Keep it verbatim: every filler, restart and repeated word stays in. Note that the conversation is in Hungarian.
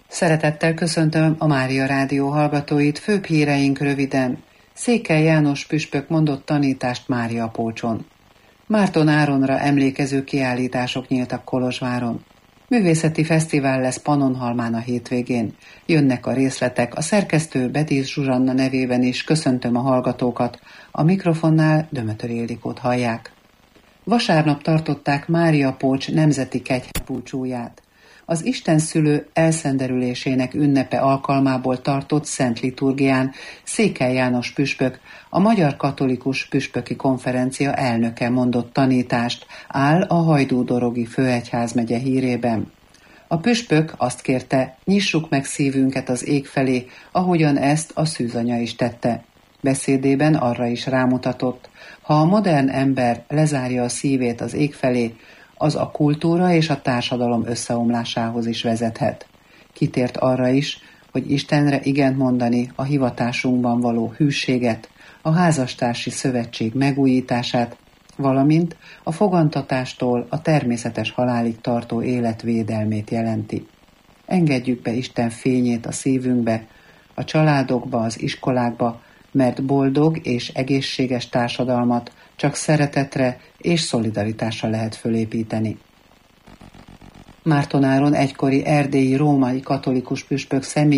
Szeretettel köszöntöm a Mária Rádió hallgatóit, főbb híreink röviden. Székely János püspök mondott tanítást Mária Pócson. Márton Áronra emlékező kiállítások nyíltak Kolozsváron. Művészeti fesztivál lesz Pannonhalmán a hétvégén. Jönnek a részletek, a szerkesztő Bedísz Zsuzsanna nevében is köszöntöm a hallgatókat. A mikrofonnál Dömötör Ildikót hallják. Vasárnap tartották Mária Pócs nemzeti kegyházbúcsúját. Az istenszülő elszenderülésének ünnepe alkalmából tartott szent liturgián Székely János püspök, a Magyar Katolikus Püspöki Konferencia elnöke mondott tanítást, áll a Hajdú-dorogi főegyházmegye hírében. A püspök azt kérte, nyissuk meg szívünket az ég felé, ahogyan ezt a szűzanya is tette. Beszédében arra is rámutatott, ha a modern ember lezárja a szívét az ég felé, az a kultúra és a társadalom összeomlásához is vezethet. Kitért arra is, hogy Istenre igent mondani a hivatásunkban való hűséget, a házastársi szövetség megújítását, valamint a fogantatástól a természetes halálig tartó élet védelmét jelenti. Engedjük be Isten fényét a szívünkbe, a családokba, az iskolákba, mert boldog és egészséges társadalmat csak szeretetre és szolidaritásra lehet fölépíteni. Márton Áron egykori erdélyi római katolikus püspök személy